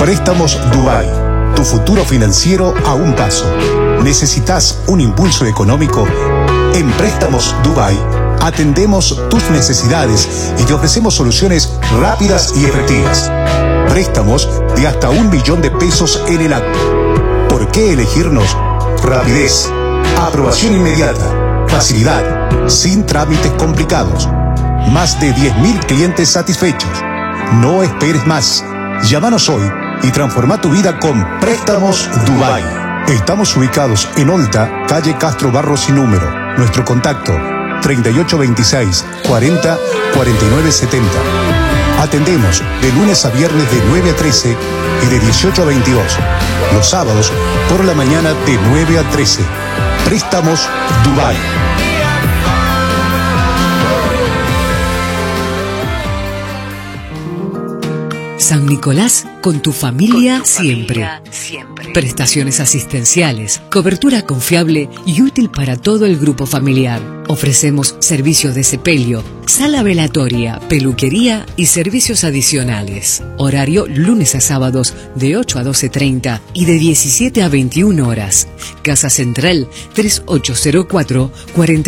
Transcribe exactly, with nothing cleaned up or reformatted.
Préstamos Dubai, tu futuro financiero a un paso. ¿Necesitas un impulso económico? En Préstamos Dubai atendemos tus necesidades y te ofrecemos soluciones rápidas y efectivas. Préstamos de hasta un millón de pesos en el acto. ¿Por qué elegirnos? Rapidez, aprobación inmediata, facilidad, sin trámites complicados. Más de diez mil clientes satisfechos. No esperes más. Llámanos hoy y transforma tu vida con Préstamos Dubai. Estamos ubicados en Olta, calle Castro Barros sin número. Nuestro contacto treinta y ocho veintiséis, cuarenta, cuarenta y nueve setenta. Atendemos de lunes a viernes de nueve a trece y de dieciocho a veintidós. Los sábados por la mañana de nueve a trece. Préstamos Dubai. San Nicolás, con tu familia, con tu siempre. familia siempre. Prestaciones asistenciales, cobertura confiable y útil para todo el grupo familiar. Ofrecemos servicios de sepelio, sala velatoria, peluquería y servicios adicionales. Horario lunes a sábados de ocho a doce treinta y de diecisiete a veintiuna horas. Casa Central tres ocho cero cuatro, cuarenta